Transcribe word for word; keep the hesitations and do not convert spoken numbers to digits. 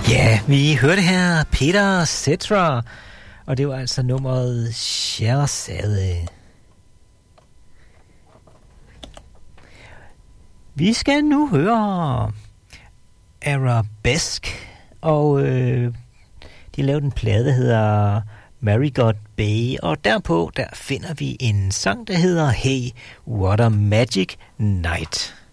Ja, vi hørte her Peter Cetera, og det var altså nummeret Scheherazade. Vi skal nu høre Arabesque, og øh, de lavede en plade, der hedder Marigot Bay, og derpå der finder vi en sang, der hedder Hey, What a Magic Night.